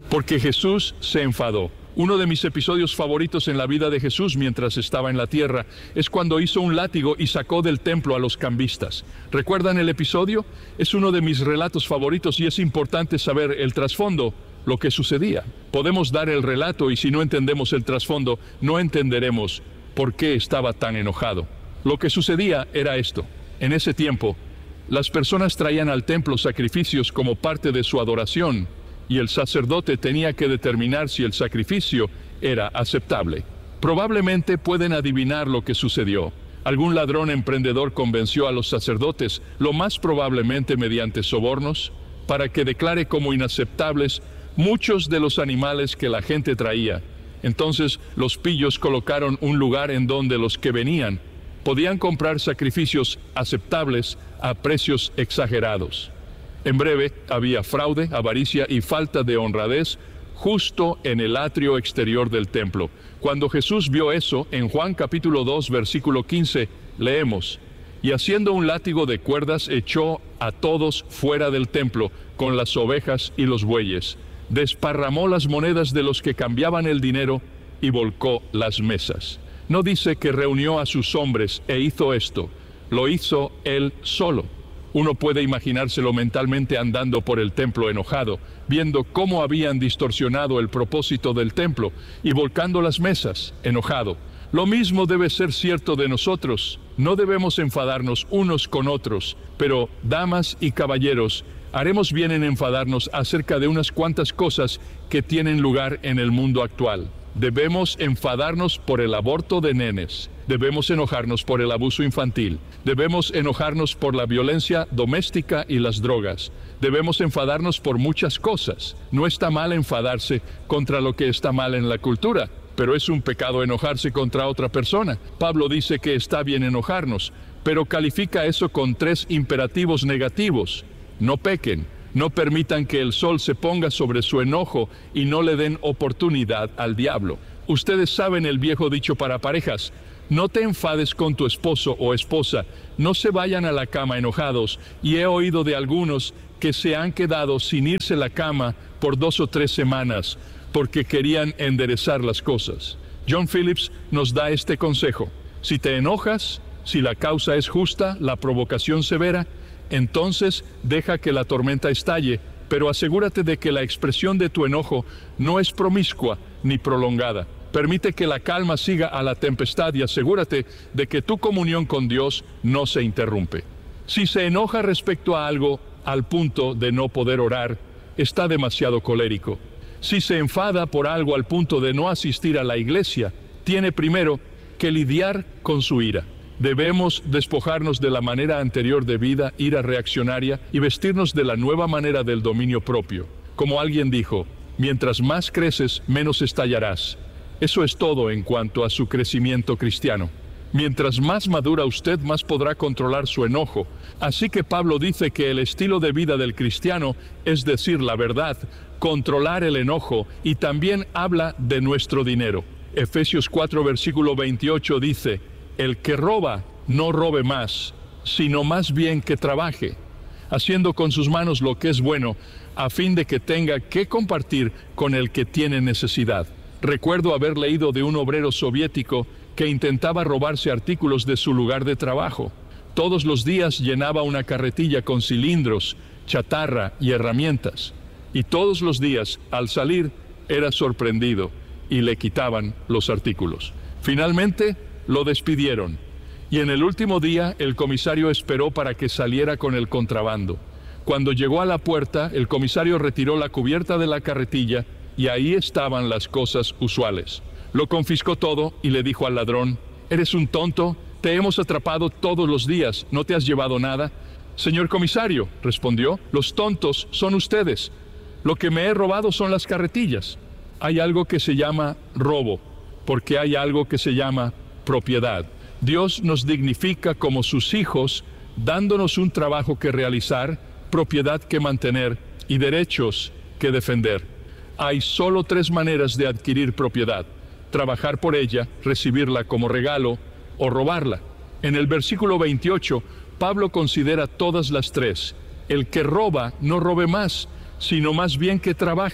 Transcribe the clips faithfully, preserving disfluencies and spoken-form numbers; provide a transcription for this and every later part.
Porque Jesús se enfadó. Uno de mis episodios favoritos en la vida de Jesús mientras estaba en la tierra es cuando hizo un látigo y sacó del templo a los cambistas. ¿Recuerdan el episodio? Es uno de mis relatos favoritos y es importante saber el trasfondo, lo que sucedía. Podemos dar el relato y si no entendemos el trasfondo, no entenderemos por qué estaba tan enojado. Lo que sucedía era esto. En ese tiempo, las personas traían al templo sacrificios como parte de su adoración, y el sacerdote tenía que determinar si el sacrificio era aceptable. Probablemente pueden adivinar lo que sucedió. Algún ladrón emprendedor convenció a los sacerdotes, lo más probablemente mediante sobornos, para que declare como inaceptables muchos de los animales que la gente traía. Entonces los pillos colocaron un lugar en donde los que venían podían comprar sacrificios aceptables a precios exagerados. En breve, había fraude, avaricia y falta de honradez justo en el atrio exterior del templo. Cuando Jesús vio eso, en Juan capítulo dos, versículo quince, leemos: y haciendo un látigo de cuerdas, echó a todos fuera del templo, con las ovejas y los bueyes. Desparramó las monedas de los que cambiaban el dinero y volcó las mesas. No dice que reunió a sus hombres e hizo esto. Lo hizo él solo. Uno puede imaginárselo mentalmente andando por el templo enojado, viendo cómo habían distorsionado el propósito del templo y volcando las mesas, enojado. Lo mismo debe ser cierto de nosotros. No debemos enfadarnos unos con otros, pero, damas y caballeros, haremos bien en enfadarnos acerca de unas cuantas cosas que tienen lugar en el mundo actual. Debemos enfadarnos por el aborto de nenes. Debemos enojarnos por el abuso infantil. Debemos enojarnos por la violencia doméstica y las drogas. Debemos enfadarnos por muchas cosas. No está mal enfadarse contra lo que está mal en la cultura, pero es un pecado enojarse contra otra persona. Pablo dice que está bien enojarnos, pero califica eso con tres imperativos negativos. No pequen. No permitan que el sol se ponga sobre su enojo y no le den oportunidad al diablo. Ustedes saben el viejo dicho para parejas: no te enfades con tu esposo o esposa, no se vayan a la cama enojados, y he oído de algunos que se han quedado sin irse a la cama por dos o tres semanas porque querían enderezar las cosas. John Phillips nos da este consejo: si te enojas, si la causa es justa, la provocación severa, entonces deja que la tormenta estalle, pero asegúrate de que la expresión de tu enojo no es promiscua ni prolongada. Permite que la calma siga a la tempestad y asegúrate de que tu comunión con Dios no se interrumpe. Si se enoja respecto a algo al punto de no poder orar, está demasiado colérico. Si se enfada por algo al punto de no asistir a la iglesia, tiene primero que lidiar con su ira. Debemos despojarnos de la manera anterior de vida, ira reaccionaria, y vestirnos de la nueva manera del dominio propio. Como alguien dijo, mientras más creces, menos estallarás. Eso es todo en cuanto a su crecimiento cristiano. Mientras más madura usted, más podrá controlar su enojo. Así que Pablo dice que el estilo de vida del cristiano es decir la verdad, controlar el enojo, y también habla de nuestro dinero. Efesios cuatro, versículo veintiocho dice: el que roba, no robe más, sino más bien que trabaje, haciendo con sus manos lo que es bueno, a fin de que tenga que compartir con el que tiene necesidad. Recuerdo haber leído de un obrero soviético que intentaba robarse artículos de su lugar de trabajo. Todos los días llenaba una carretilla con cilindros, chatarra y herramientas. Y todos los días, al salir, era sorprendido y le quitaban los artículos. Finalmente, lo despidieron, y en el último día el comisario esperó para que saliera con el contrabando. Cuando llegó a la puerta, el comisario retiró la cubierta de la carretilla y ahí estaban las cosas usuales. Lo confiscó todo y le dijo al ladrón: «¿Eres un tonto? Te hemos atrapado todos los días, ¿no te has llevado nada?» «Señor comisario», respondió, «los tontos son ustedes. Lo que me he robado son las carretillas». Hay algo que se llama robo, porque hay algo que se llama propiedad. Dios nos dignifica como sus hijos, dándonos un trabajo que realizar, propiedad que mantener y derechos que defender. Hay solo tres maneras de adquirir propiedad: trabajar por ella, recibirla como regalo o robarla. En el versículo veintiocho, Pablo considera todas las tres. El que roba no robe más, sino más bien que trabaje,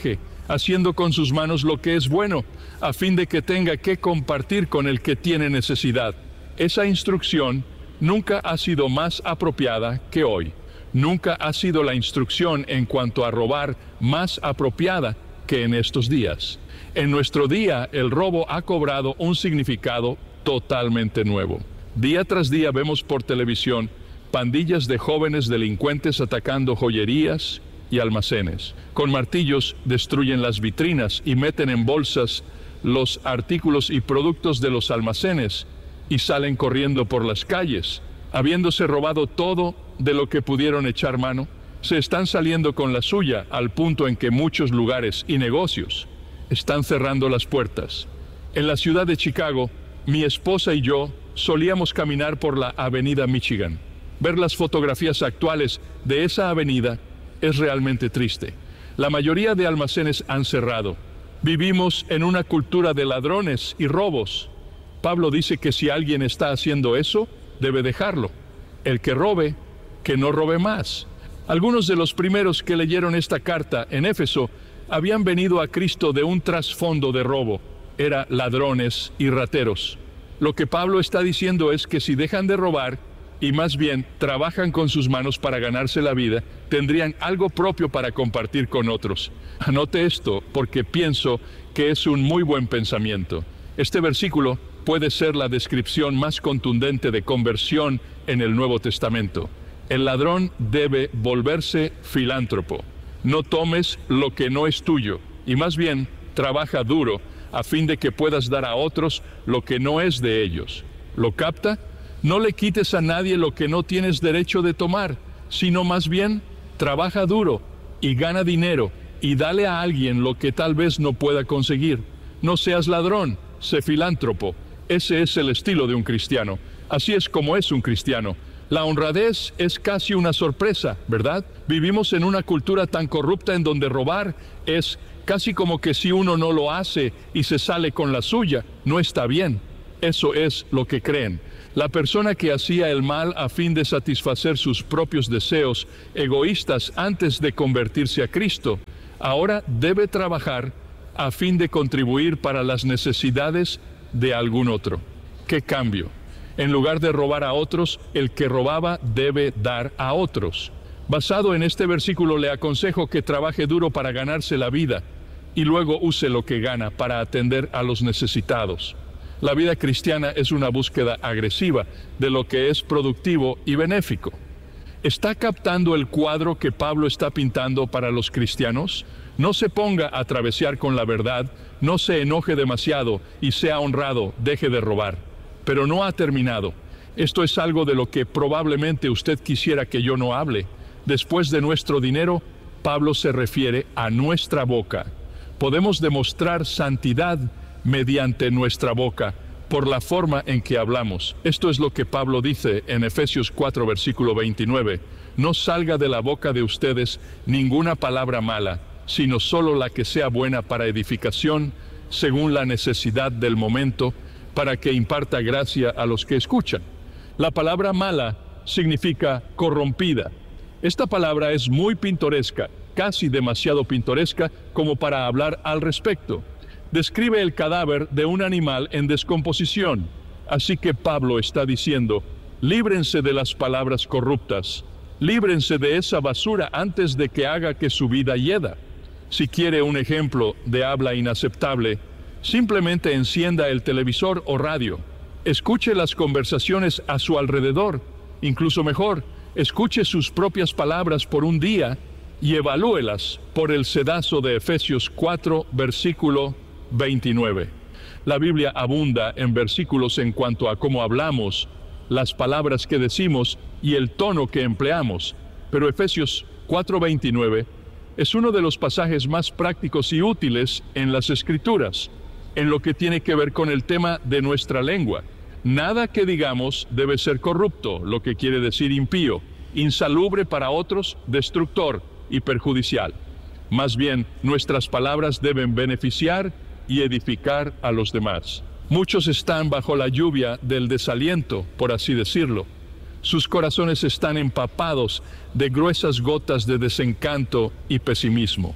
haciendo con sus manos lo que es bueno, a fin de que tenga que compartir con el que tiene necesidad. Esa instrucción nunca ha sido más apropiada que hoy. Nunca ha sido la instrucción en cuanto a robar más apropiada que en estos días. En nuestro día, el robo ha cobrado un significado totalmente nuevo. Día tras día vemos por televisión pandillas de jóvenes delincuentes atacando joyerías y almacenes. Con martillos destruyen las vitrinas y meten en bolsas los artículos y productos de los almacenes y salen corriendo por las calles. Habiéndose robado todo de lo que pudieron echar mano, se están saliendo con la suya, al punto en que muchos lugares y negocios están cerrando las puertas. En la ciudad de Chicago, mi esposa y yo solíamos caminar por la avenida Michigan. Ver las fotografías actuales de esa avenida es realmente triste. La mayoría de almacenes han cerrado. Vivimos en una cultura de ladrones y robos. Pablo dice que si alguien está haciendo eso, debe dejarlo. El que robe, que no robe más. Algunos de los primeros que leyeron esta carta en Éfeso habían venido a Cristo de un trasfondo de robo. Eran ladrones y rateros. Lo que Pablo está diciendo es que si dejan de robar y más bien trabajan con sus manos para ganarse la vida, tendrían algo propio para compartir con otros. Anote esto porque pienso que es un muy buen pensamiento. Este versículo puede ser la descripción más contundente de conversión en el Nuevo Testamento. El ladrón debe volverse filántropo. No tomes lo que no es tuyo, y más bien trabaja duro a fin de que puedas dar a otros lo que no es de ellos. ¿Lo capta? No le quites a nadie lo que no tienes derecho de tomar, sino más bien trabaja duro y gana dinero y dale a alguien lo que tal vez no pueda conseguir. No seas ladrón, sé filántropo. Ese es el estilo de un cristiano. Así es como es un cristiano. La honradez es casi una sorpresa, ¿verdad? Vivimos en una cultura tan corrupta en donde robar es casi como que si uno no lo hace y se sale con la suya, no está bien. Eso es lo que creen. La persona que hacía el mal a fin de satisfacer sus propios deseos egoístas antes de convertirse a Cristo, ahora debe trabajar a fin de contribuir para las necesidades de algún otro. ¿Qué cambio? En lugar de robar a otros, el que robaba debe dar a otros. Basado en este versículo, le aconsejo que trabaje duro para ganarse la vida y luego use lo que gana para atender a los necesitados. La vida cristiana es una búsqueda agresiva de lo que es productivo y benéfico. ¿Está captando el cuadro que Pablo está pintando para los cristianos? No se ponga a travesear con la verdad, no se enoje demasiado y sea honrado, deje de robar. Pero no ha terminado. Esto es algo de lo que probablemente usted quisiera que yo no hable. Después de nuestro dinero, Pablo se refiere a nuestra boca. Podemos demostrar santidad mediante nuestra boca, por la forma en que hablamos. Esto es lo que Pablo dice en Efesios cuatro, versículo veintinueve. No salga de la boca de ustedes ninguna palabra mala, sino solo la que sea buena para edificación, según la necesidad del momento, para que imparta gracia a los que escuchan. La palabra mala significa corrompida. Esta palabra es muy pintoresca, casi demasiado pintoresca como para hablar al respecto. Describe el cadáver de un animal en descomposición. Así que Pablo está diciendo, líbrense de las palabras corruptas, líbrense de esa basura antes de que haga que su vida hieda. Si quiere un ejemplo de habla inaceptable, simplemente encienda el televisor o radio. Escuche las conversaciones a su alrededor. Incluso mejor, escuche sus propias palabras por un día y evalúelas por el sedazo de Efesios cuatro, versículo veintinueve. La Biblia abunda en versículos en cuanto a cómo hablamos, las palabras que decimos y el tono que empleamos, pero Efesios cuatro veintinueve es uno de los pasajes más prácticos y útiles en las Escrituras, en lo que tiene que ver con el tema de nuestra lengua. Nada que digamos debe ser corrupto, lo que quiere decir impío, insalubre para otros, destructor y perjudicial. Más bien, nuestras palabras deben beneficiar y edificar a los demás. Muchos están bajo la lluvia del desaliento, por así decirlo. Sus corazones están empapados de gruesas gotas de desencanto y pesimismo.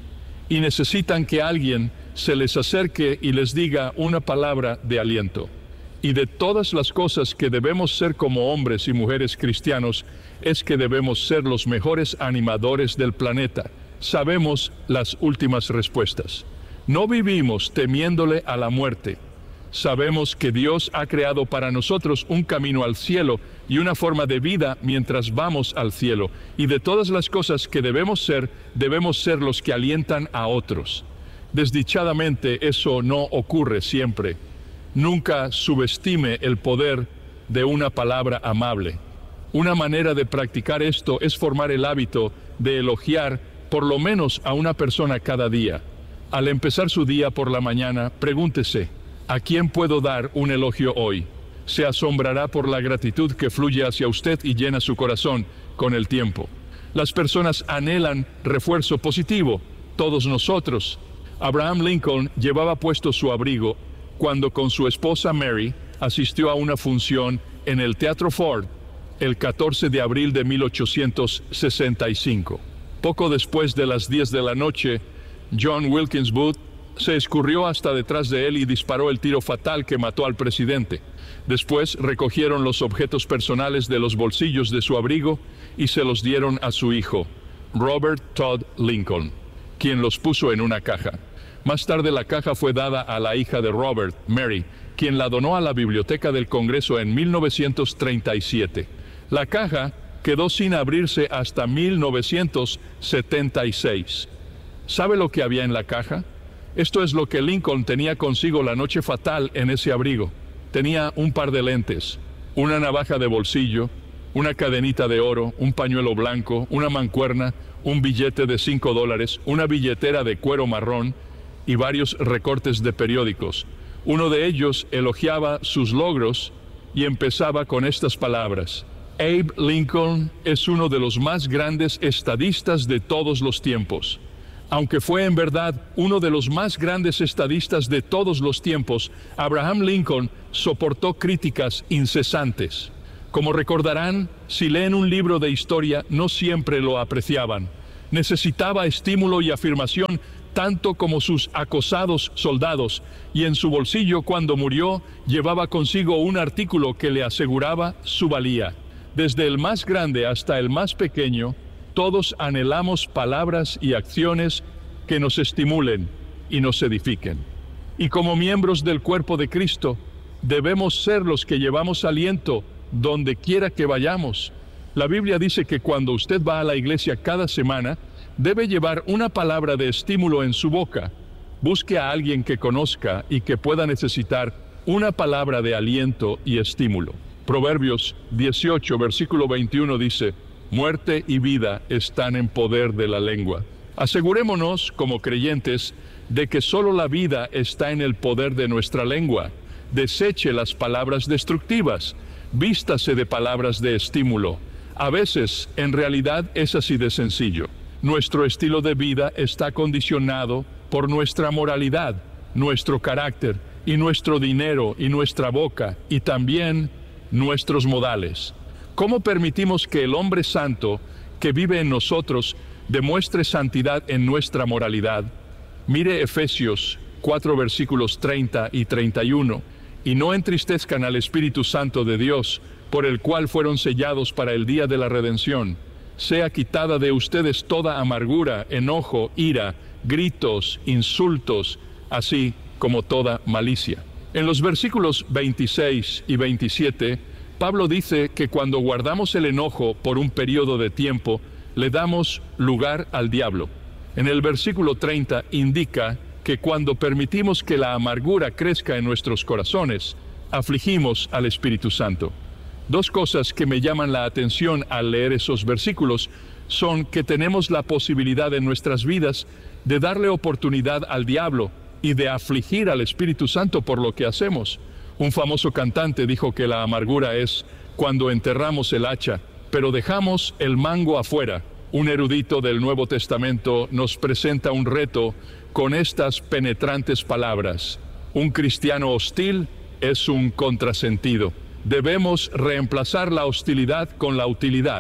y necesitan que alguien se les acerque y les diga una palabra de aliento. Y de todas las cosas que debemos ser como hombres y mujeres cristianos, es que debemos ser los mejores animadores del planeta. Sabemos las últimas respuestas. No vivimos temiéndole a la muerte. Sabemos que Dios ha creado para nosotros un camino al cielo y una forma de vida mientras vamos al cielo. Y de todas las cosas que debemos ser, debemos ser los que alientan a otros. Desdichadamente, eso no ocurre siempre. Nunca subestime el poder de una palabra amable. Una manera de practicar esto es formar el hábito de elogiar por lo menos a una persona cada día. Al empezar su día por la mañana, pregúntese, ¿a quién puedo dar un elogio hoy? Se asombrará por la gratitud que fluye hacia usted y llena su corazón con el tiempo. Las personas anhelan refuerzo positivo, todos nosotros. Abraham Lincoln llevaba puesto su abrigo cuando con su esposa Mary asistió a una función en el Teatro Ford el catorce de abril de mil ochocientos sesenta y cinco. Poco después de las diez de la noche, John Wilkes Booth se escurrió hasta detrás de él y disparó el tiro fatal que mató al presidente. Después recogieron los objetos personales de los bolsillos de su abrigo y se los dieron a su hijo, Robert Todd Lincoln, quien los puso en una caja. Más tarde la caja fue dada a la hija de Robert, Mary, quien la donó a la Biblioteca del Congreso en mil novecientos treinta y siete. La caja quedó sin abrirse hasta mil novecientos setenta y seis. ¿Sabe lo que había en la caja? Esto es lo que Lincoln tenía consigo la noche fatal en ese abrigo. Tenía un par de lentes, una navaja de bolsillo, una cadenita de oro, un pañuelo blanco, una mancuerna, un billete de cinco dólares, una billetera de cuero marrón y varios recortes de periódicos. Uno de ellos elogiaba sus logros y empezaba con estas palabras: Abe Lincoln es uno de los más grandes estadistas de todos los tiempos. Aunque fue en verdad uno de los más grandes estadistas de todos los tiempos, Abraham Lincoln soportó críticas incesantes. Como recordarán, si leen un libro de historia, no siempre lo apreciaban. Necesitaba estímulo y afirmación tanto como sus acosados soldados, y en su bolsillo cuando murió llevaba consigo un artículo que le aseguraba su valía. Desde el más grande hasta el más pequeño, todos anhelamos palabras y acciones que nos estimulen y nos edifiquen. Y como miembros del cuerpo de Cristo, debemos ser los que llevamos aliento donde quiera que vayamos. La Biblia dice que cuando usted va a la iglesia cada semana, debe llevar una palabra de estímulo en su boca. Busque a alguien que conozca y que pueda necesitar una palabra de aliento y estímulo. Proverbios dieciocho, versículo veintiuno dice: muerte y vida están en poder de la lengua. Asegurémonos, como creyentes, de que solo la vida está en el poder de nuestra lengua. Deseche las palabras destructivas, vístase de palabras de estímulo. A veces, en realidad, es así de sencillo. Nuestro estilo de vida está condicionado por nuestra moralidad, nuestro carácter, y nuestro dinero, y nuestra boca, y también nuestros modales. ¿Cómo permitimos que el hombre santo que vive en nosotros demuestre santidad en nuestra moralidad? Mire Efesios cuatro versículos treinta y treinta y uno. Y no entristezcan al Espíritu Santo de Dios, por el cual fueron sellados para el día de la redención. Sea quitada de ustedes toda amargura, enojo, ira, gritos, insultos, así como toda malicia. En los versículos veintiséis y veintisiete, Pablo dice que cuando guardamos el enojo por un periodo de tiempo, le damos lugar al diablo. En el versículo treinta indica que cuando permitimos que la amargura crezca en nuestros corazones, afligimos al Espíritu Santo. Dos cosas que me llaman la atención al leer esos versículos son que tenemos la posibilidad en nuestras vidas de darle oportunidad al diablo y de afligir al Espíritu Santo por lo que hacemos. Un famoso cantante dijo que la amargura es cuando enterramos el hacha, pero dejamos el mango afuera. Un erudito del Nuevo Testamento nos presenta un reto con estas penetrantes palabras: un cristiano hostil es un contrasentido. Debemos reemplazar la hostilidad con la utilidad.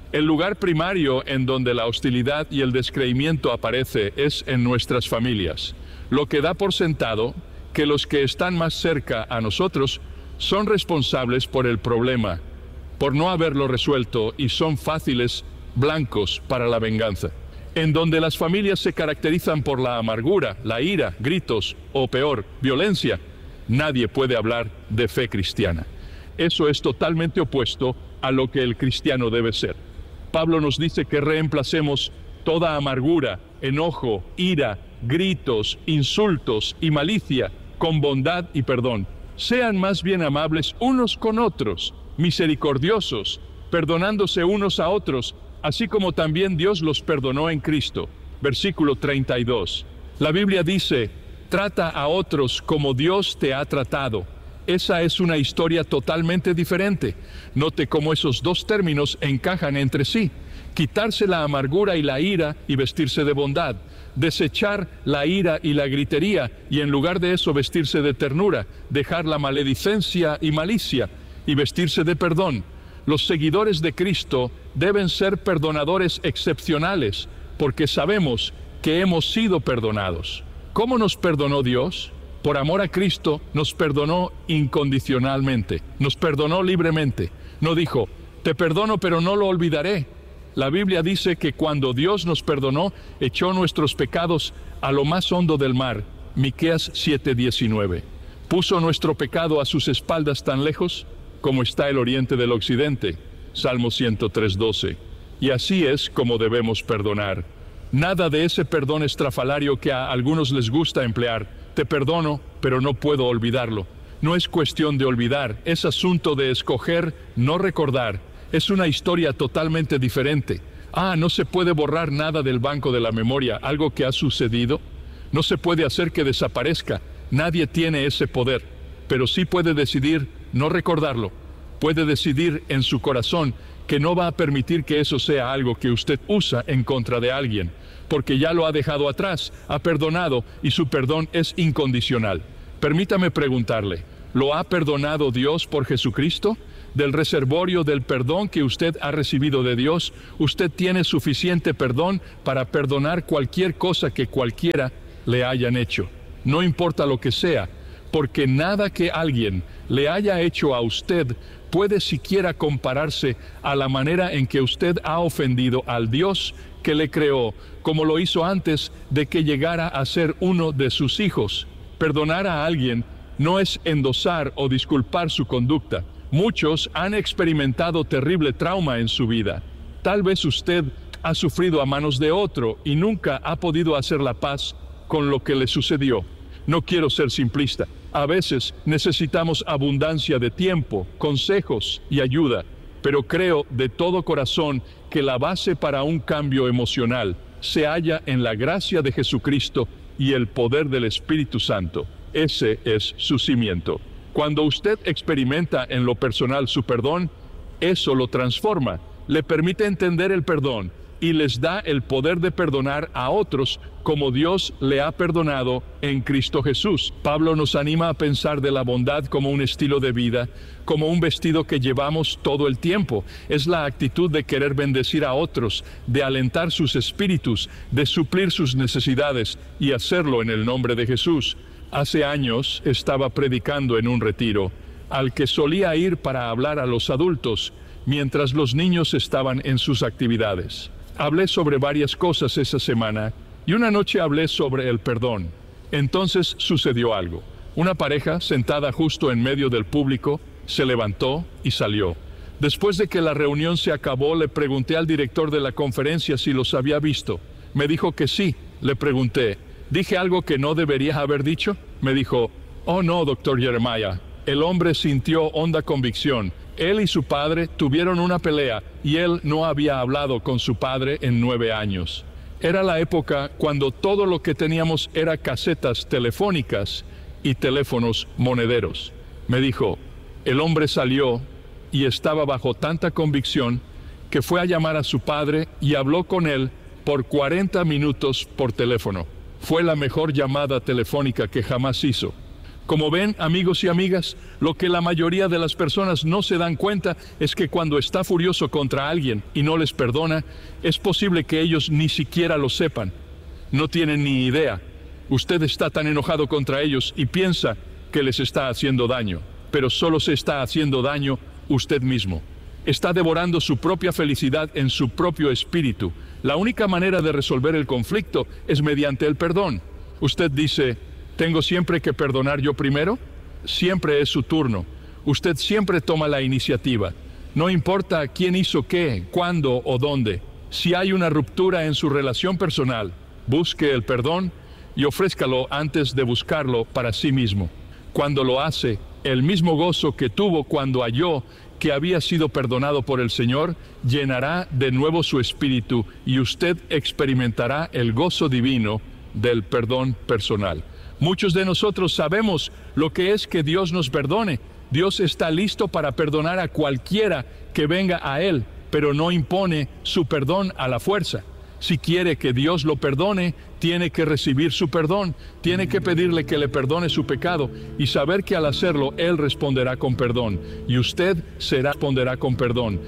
El lugar primario en donde la hostilidad y el descreimiento aparece es en nuestras familias, lo que da por sentado que los que están más cerca a nosotros son responsables por el problema, por no haberlo resuelto, y son fáciles blancos para la venganza. En donde las familias se caracterizan por la amargura, la ira, gritos o peor, violencia, nadie puede hablar de fe cristiana. Eso es totalmente opuesto a lo que el cristiano debe ser. Pablo nos dice que reemplacemos toda amargura, enojo, ira, gritos, insultos y malicia con bondad y perdón. Sean más bien amables unos con otros, misericordiosos, perdonándose unos a otros, así como también Dios los perdonó en Cristo. Versículo treinta y dos. La Biblia dice, trata a otros como Dios te ha tratado. Esa es una historia totalmente diferente. Note cómo esos dos términos encajan entre sí. Quitarse la amargura y la ira y vestirse de bondad. Desechar la ira y la gritería y en lugar de eso vestirse de ternura. Dejar la maledicencia y malicia y vestirse de perdón. Los seguidores de Cristo deben ser perdonadores excepcionales porque sabemos que hemos sido perdonados. ¿Cómo nos perdonó Dios? Por amor a Cristo nos perdonó incondicionalmente, nos perdonó libremente. No dijo, te perdono pero no lo olvidaré. La Biblia dice que cuando Dios nos perdonó, echó nuestros pecados a lo más hondo del mar. Miqueas siete diecinueve. Puso nuestro pecado a sus espaldas tan lejos como está el oriente del occidente. Salmo ciento tres doce. Y así es como debemos perdonar. Nada de ese perdón estrafalario que a algunos les gusta emplear. Te perdono, pero no puedo olvidarlo. No es cuestión de olvidar, es asunto de escoger no recordar. Es una historia totalmente diferente. Ah, no se puede borrar nada del banco de la memoria, algo que ha sucedido. No se puede hacer que desaparezca. Nadie tiene ese poder, pero sí puede decidir no recordarlo. Puede decidir en su corazón que no va a permitir que eso sea algo que usted usa en contra de alguien, porque ya lo ha dejado atrás, ha perdonado y su perdón es incondicional. Permítame preguntarle, ¿lo ha perdonado Dios por Jesucristo? Del reservorio del perdón que usted ha recibido de Dios, usted tiene suficiente perdón para perdonar cualquier cosa que cualquiera le hayan hecho. No importa lo que sea, porque nada que alguien le haya hecho a usted puede siquiera compararse a la manera en que usted ha ofendido al Dios que le creó, como lo hizo antes de que llegara a ser uno de sus hijos. Perdonar a alguien no es endosar o disculpar su conducta. Muchos han experimentado terrible trauma en su vida. Tal vez usted ha sufrido a manos de otro y nunca ha podido hacer la paz con lo que le sucedió. No quiero ser simplista. A veces necesitamos abundancia de tiempo, consejos y ayuda, pero creo de todo corazón que la base para un cambio emocional se halla en la gracia de Jesucristo y el poder del Espíritu Santo. Ese es su cimiento. Cuando usted experimenta en lo personal su perdón, eso lo transforma, le permite entender el perdón y les da el poder de perdonar a otros como Dios le ha perdonado en Cristo Jesús. Pablo nos anima a pensar de la bondad como un estilo de vida, como un vestido que llevamos todo el tiempo. Es la actitud de querer bendecir a otros, de alentar sus espíritus, de suplir sus necesidades y hacerlo en el nombre de Jesús. Hace años estaba predicando en un retiro, al que solía ir para hablar a los adultos, mientras los niños estaban en sus actividades. Hablé sobre varias cosas esa semana y una noche hablé sobre el perdón. Entonces sucedió algo. Una pareja sentada justo en medio del público se levantó y salió. Después de que la reunión se acabó, le pregunté al director de la conferencia si los había visto. Me dijo que sí. Le pregunté, ¿dije algo que no debería haber dicho? Me dijo, oh no, doctor Jeremiah. El hombre sintió honda convicción. Él y su padre tuvieron una pelea y él no había hablado con su padre en nueve años. Era la época cuando todo lo que teníamos era casetas telefónicas y teléfonos monederos. Me dijo, el hombre salió y estaba bajo tanta convicción que fue a llamar a su padre y habló con él por cuarenta minutos por teléfono. Fue la mejor llamada telefónica que jamás hizo. Como ven, amigos y amigas, lo que la mayoría de las personas no se dan cuenta es que cuando está furioso contra alguien y no les perdona, es posible que ellos ni siquiera lo sepan. No tienen ni idea. Usted está tan enojado contra ellos y piensa que les está haciendo daño, pero solo se está haciendo daño usted mismo. Está devorando su propia felicidad en su propio espíritu. La única manera de resolver el conflicto es mediante el perdón. Usted dice, ¿tengo siempre que perdonar yo primero? Siempre es su turno. Usted siempre toma la iniciativa. No importa quién hizo qué, cuándo o dónde. Si hay una ruptura en su relación personal, busque el perdón y ofrézcalo antes de buscarlo para sí mismo. Cuando lo hace, el mismo gozo que tuvo cuando halló que había sido perdonado por el Señor, llenará de nuevo su espíritu y usted experimentará el gozo divino del perdón personal. Muchos de nosotros sabemos lo que es que Dios nos perdone. Dios está listo para perdonar a cualquiera que venga a Él, pero no impone su perdón a la fuerza. Si quiere que Dios lo perdone, tiene que recibir su perdón, tiene que pedirle que le perdone su pecado y saber que al hacerlo Él responderá con perdón y usted será responderá con perdón.